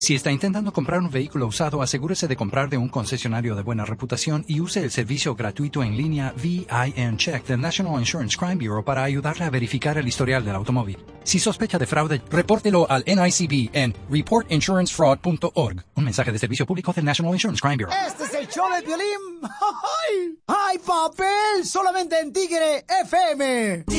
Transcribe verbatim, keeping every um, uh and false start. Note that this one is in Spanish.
Si está intentando comprar un vehículo usado, asegúrese de comprar de un concesionario de buena reputación y use el servicio gratuito en línea V I N Check del National Insurance Crime Bureau para ayudarle a verificar el historial del automóvil. Si sospecha de fraude, repórtelo al N I C B en report insurance fraud punto org. Un mensaje de servicio público del National Insurance Crime Bureau. Este es el show de Piolín. ¡Ay, papel! Solamente en Tigre F M.